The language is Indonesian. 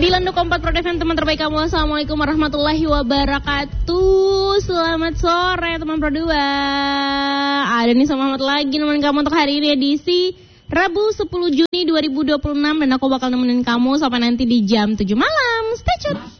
9.4 Pro FM, teman terbaik kamu. Assalamualaikum warahmatullahi wabarakatuh. Selamat sore teman Pro 2. Ada nih sama Muhammad lagi nemenin kamu untuk hari ini edisi Rabu 10 Juni 2026. Dan aku bakal nemenin kamu sampai nanti di jam 7 malam. Stay tune.